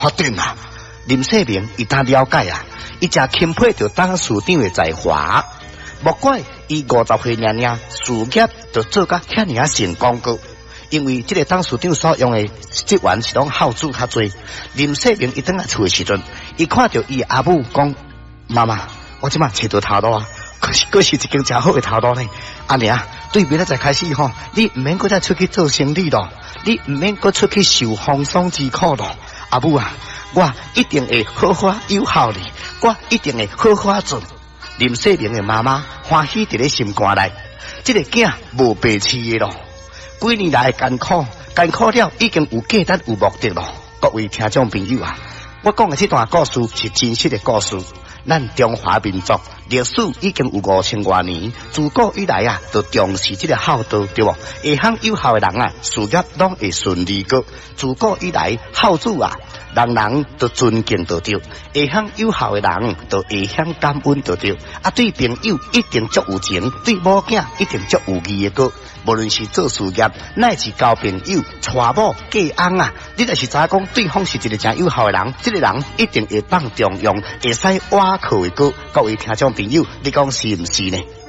发展啊！林世明伊当了解啊，伊真钦佩着董事长的才华。莫怪伊50岁娘娘事业就做甲遐尔啊成功过，因为这个董事长所用的职员是拢孝子较多。林世明一等来厝的时阵，伊看到伊阿母讲：“妈妈，我即马找到头路啊，可是一间真好的头路呢。阿娘，对明仔载开始吼，你唔免搁再出去做生意咯，你唔免搁出去受风霜之苦咯。阿母啊，我一定会好好友好你，我一定会好好做。”林世明的妈妈欢喜伫咧心肝内，这个囝无白痴的咯。几年来艰苦了，已经有价值有目的咯。各位听众朋友啊，我讲的这段故事是真实的故事。咱中华民族历史已经有5000多年，自古以来啊，就重视这个孝道，对不？会晓友好的人啊，事业拢会顺利过。自古以来，孝子啊，人都尊敬就对，会晓友好的人就会晓感恩就对。啊，对朋友一定足有情，对某囝一定足有义的个。无论是做事业，乃至交朋友、娶某、嫁翁啊，你若是知影讲对方是一个真友好的人，这个人一定会放重用，会使挖靠的个。各位听众朋友，你讲是唔是呢？